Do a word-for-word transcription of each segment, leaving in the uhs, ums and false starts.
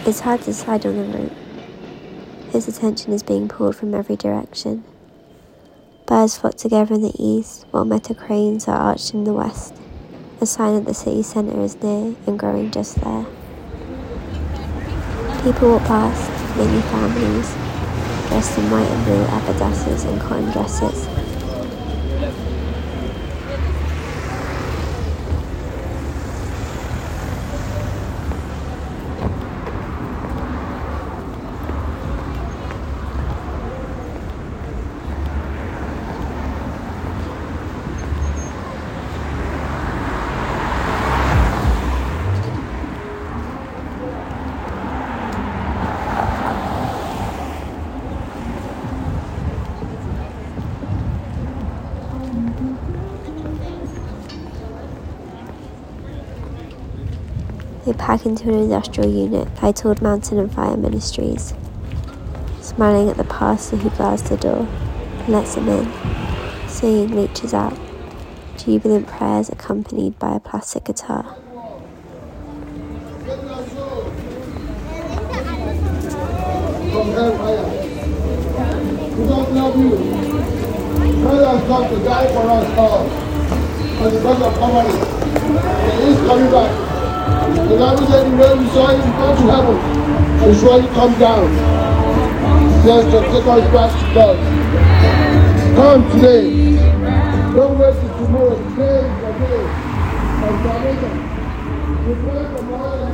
It's hard to decide on the route. His attention is being pulled from every direction. Birds flock together in the east, while metal cranes are arched in the west, a sign that the city centre is near and growing just there. People walk past, mainly families, dressed in white and blue abadasses and cotton dresses. They pack into an industrial unit titled Mountain and Fire Ministries, smiling at the pastor who bars the door and lets them in, singing reaches out, jubilant prayers accompanied by a plastic guitar. From hellfire. We don't love you. Christ has come to die for us all. And because of Calvary, He is coming back. The Bible said the way we saw Him go to heaven, and surely come down. Just to take us back to God. Come today. Don't wait till tomorrow. Today is the day of salvation. We pray for more than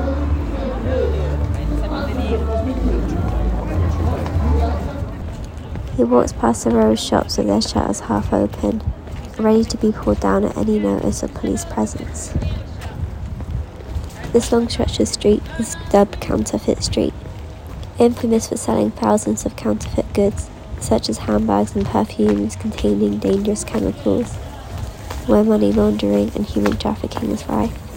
He walks past the row of shops with their shutters half open, ready to be pulled down at any notice of police presence. This long stretch of street is dubbed Counterfeit Street, infamous for selling thousands of counterfeit goods, such as handbags and perfumes containing dangerous chemicals, where money laundering and human trafficking is rife.